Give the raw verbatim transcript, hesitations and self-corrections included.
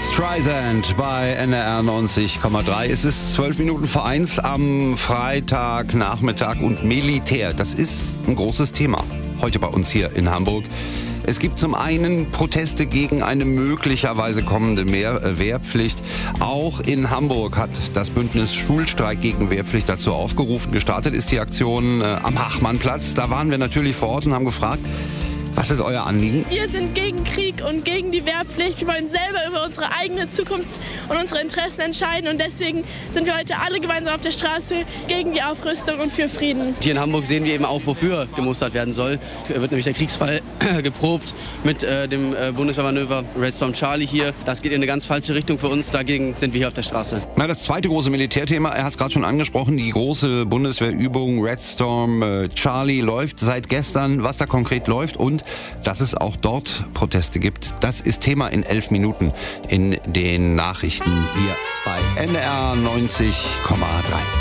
Streisand bei N D R neunzig Komma drei. Es ist zwölf Minuten vor eins am Freitagnachmittag und Militär, das ist ein großes Thema heute bei uns hier in Hamburg. Es gibt zum einen Proteste gegen eine möglicherweise kommende Mehr- Wehrpflicht. Auch in Hamburg hat das Bündnis Schulstreik gegen Wehrpflicht dazu aufgerufen. Gestartet ist die Aktion äh, am Hachmannplatz. Da waren wir natürlich vor Ort und haben gefragt, was ist euer Anliegen? Wir sind gegen Krieg und gegen die Wehrpflicht. Wir wollen selber über unsere eigene Zukunft und unsere Interessen entscheiden. Und deswegen sind wir heute alle gemeinsam auf der Straße gegen die Aufrüstung und für Frieden. Hier in Hamburg sehen wir eben auch, wofür gemustert werden soll. Da wird nämlich der Kriegsfall geprobt mit äh, dem äh, Bundeswehrmanöver Red Storm Charlie hier. Das geht in eine ganz falsche Richtung für uns. Dagegen sind wir hier auf der Straße. Na, das zweite große Militärthema, er hat es gerade schon angesprochen, die große Bundeswehrübung Red Storm äh, Charlie läuft seit gestern. Was da konkret läuft und dass es auch dort Proteste gibt, das ist Thema in elf Minuten in den Nachrichten hier bei N D R neunzig Komma drei.